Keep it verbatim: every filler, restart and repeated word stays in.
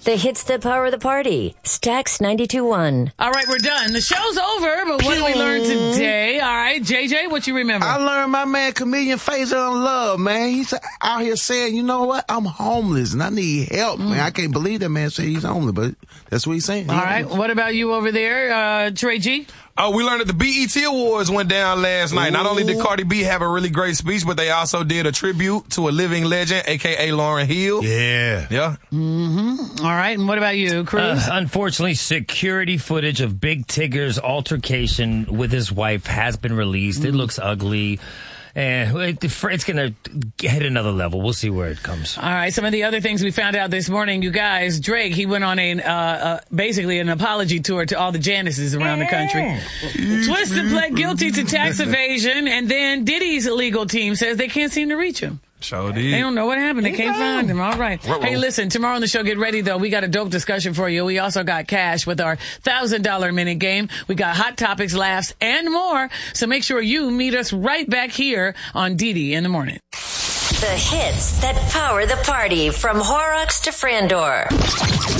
The hits that power the party. Stax ninety-two point one. All right, we're done. The show's over, but what did we learn today? All right, J J, what you remember? I learned my man, comedian Phaser on Love, man. He's out here saying, you know what? I'm homeless and I need help, mm. man. I can't believe that man said he's homeless, but that's what he's saying. All right, what about you over there, uh, Trey G? Oh, we learned that the B E T Awards went down last night. Ooh. Not only did Cardi B have a really great speech, but they also did a tribute to a living legend, a k a. Lauryn Hill. Yeah. Yeah. Mm-hmm. All right, and what about you, Cruz? Uh, unfortunately, security footage of Big Tigger's altercation with his wife has been released. Mm. It looks ugly. And it's going to hit another level. We'll see where it comes. All right. Some of the other things we found out this morning, you guys, Drake, he went on a uh, uh, basically an apology tour to all the Janices around the country. Twista pled guilty to tax evasion, and then Diddy's legal team says they can't seem to reach him. Sure did. They don't know what happened. They can't find him. All right. Uh-oh. Hey, listen, tomorrow on the show, get ready, though. We got a dope discussion for you. We also got cash with our one thousand dollars minute game. We got hot topics, laughs, and more. So make sure you meet us right back here on Didi in the Morning. The hits that power the party from Horrocks to Frandor.